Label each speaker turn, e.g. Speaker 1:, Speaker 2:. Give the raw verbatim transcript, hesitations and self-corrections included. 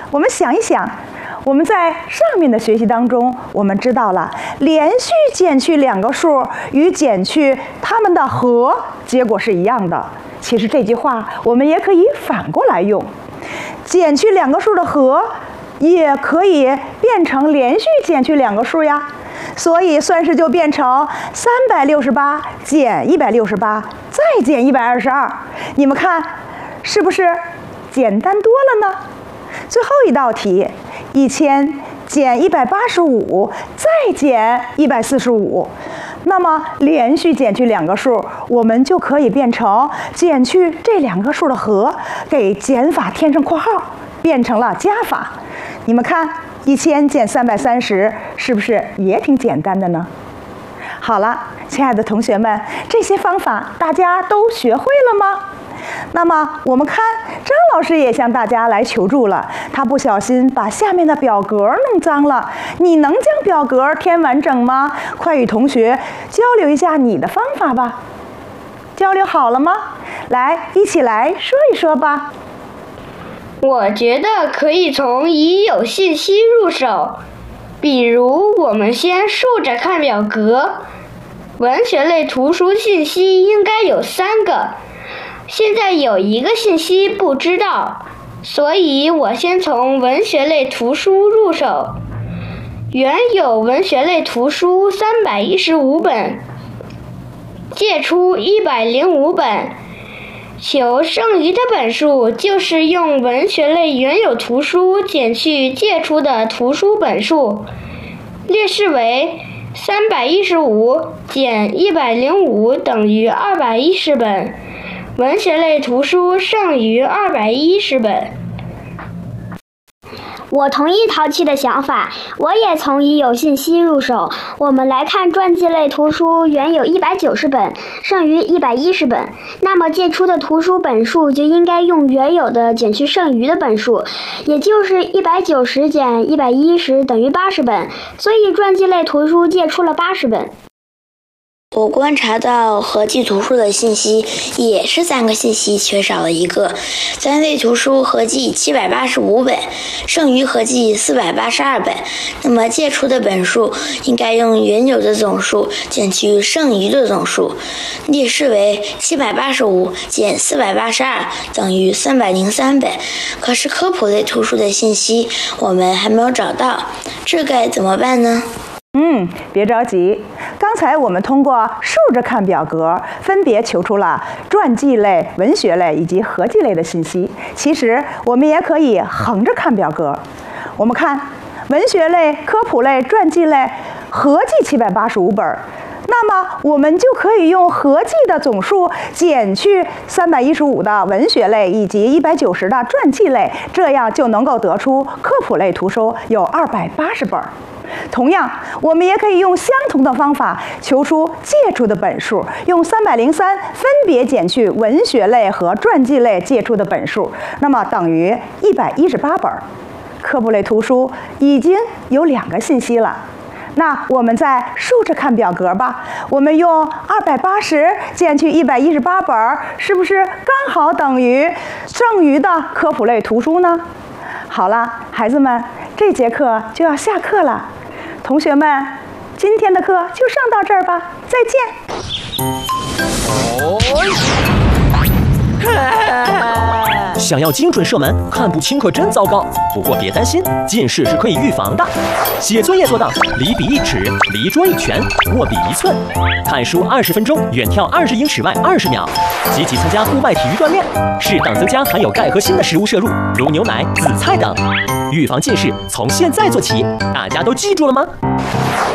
Speaker 1: 我们想一想，我们在上面的学习当中，我们知道了连续减去两个数与减去它们的和结果是一样的。其实这句话我们也可以反过来用，减去两个数的和也可以变成连续减去两个数呀。所以算式就变成三百六十八减一百六十八再减一百二十二。你们看是不是简单多了呢？最后一道题，一千减一百八十五再减一百四十五，那么连续减去两个数，我们就可以变成减去这两个数的和，给减法添上括号，变成了加法。你们看一千减三百三十是不是也挺简单的呢？好了，亲爱的同学们，这些方法大家都学会了吗？那么我们看张老师也向大家来求助了，他不小心把下面的表格弄脏了，你能将表格填完整吗？快与同学交流一下你的方法吧。交流好了吗？来，一起来说一说吧。
Speaker 2: 我觉得可以从已有信息入手，比如我们先竖着看表格，文学类图书信息应该有三个，现在有一个信息不知道，所以我先从文学类图书入手。原有文学类图书三百一十五本，借出一百零五本，求剩余的本数就是用文学类原有图书减去借出的图书本数，列式为三百一十五减一百零五等于二百一十本，文学类图书剩余二百一十本。
Speaker 3: 我同意淘气的想法，我也从已有信息入手。我们来看传记类图书，原有一百九十本，剩余一百一十本，那么借出的图书本数就应该用原有的减去剩余的本数，也就是一百九十减一百一十等于八十本，所以传记类图书借出了八十本。
Speaker 4: 我观察到合计图书的信息也是三个信息缺少了一个，三类图书合计七百八十五本，剩余合计四百八十二本，那么借出的本数应该用原有的总数减去剩余的总数，列式为七百八十五减四百八十二等于三百零三本。可是科普类图书的信息我们还没有找到，这该怎么办呢？
Speaker 1: 嗯，别着急。刚才我们通过竖着看表格，分别求出了传记类、文学类以及合计类的信息。其实我们也可以横着看表格。我们看文学类、科普类、传记类合计七百八十五本，那么我们就可以用合计的总数减去三百一十五的文学类以及一百九十的传记类，这样就能够得出科普类图书有二百八十本。同样，我们也可以用相同的方法求出借出的本数，用三百零三分别减去文学类和传记类借出的本数，那么等于一百一十八本。科普类图书已经有两个信息了，那我们再竖着看表格吧。我们用二百八十减去一百一十八本，是不是刚好等于剩余的科普类图书呢？好了，孩子们，这节课就要下课了。同学们，今天的课就上到这儿吧，再见。
Speaker 5: 想要精准射门，看不清可真糟糕。不过别担心，近视是可以预防的。写作业做到离笔一尺，离桌一拳，握笔一寸。看书二十分钟，远跳二十英尺外二十秒。积极参加户外体育锻炼，适当增加含有钙和锌的食物摄入，如牛奶、紫菜等。预防近视从现在做起，大家都记住了吗？